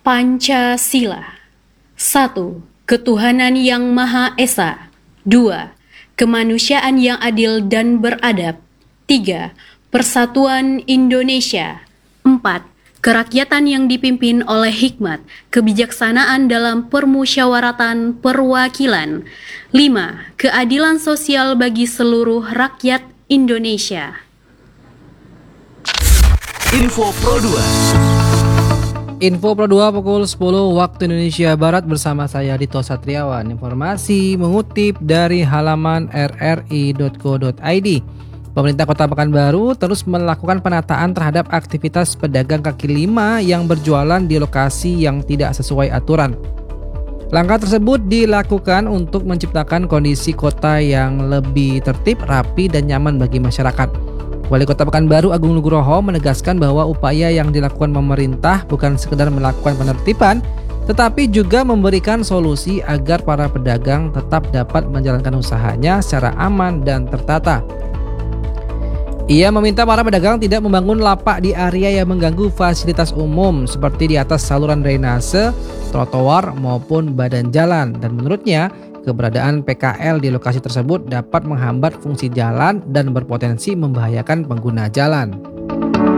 Pancasila. 1. Ketuhanan yang Maha Esa. 2. Kemanusiaan yang adil dan beradab. 3. Persatuan Indonesia. 4. Kerakyatan yang dipimpin oleh hikmat, kebijaksanaan dalam permusyawaratan perwakilan. 5. Keadilan sosial bagi seluruh rakyat Indonesia. Info Pro 2. Info Pro 2 pukul 10 waktu Indonesia Barat bersama saya Dito Satriawan. Informasi mengutip dari halaman rri.co.id. Pemerintah Kota Pekanbaru terus melakukan penataan terhadap aktivitas pedagang kaki lima yang berjualan di lokasi yang tidak sesuai aturan. Langkah tersebut dilakukan untuk menciptakan kondisi kota yang lebih tertib, rapi, dan nyaman bagi masyarakat. Wali Kota Pekanbaru Agung Nugroho menegaskan bahwa upaya yang dilakukan pemerintah bukan sekedar melakukan penertiban, tetapi juga memberikan solusi agar para pedagang tetap dapat menjalankan usahanya secara aman dan tertata. Ia meminta para pedagang tidak membangun lapak di area yang mengganggu fasilitas umum seperti di atas saluran drainase, trotoar maupun badan jalan, dan menurutnya keberadaan PKL di lokasi tersebut dapat menghambat fungsi jalan dan berpotensi membahayakan pengguna jalan.